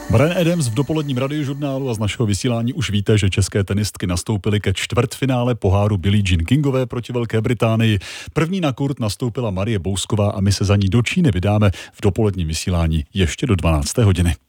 Bryan Adams v dopoledním radiožurnálu a z našeho vysílání už víte, že české tenistky nastoupily ke čtvrtfinále poháru Billie Jean Kingové proti Velké Británii. První na kurt nastoupila Marie Bousková a my se za ní do Číny vydáme v dopoledním vysílání ještě do 12. hodiny.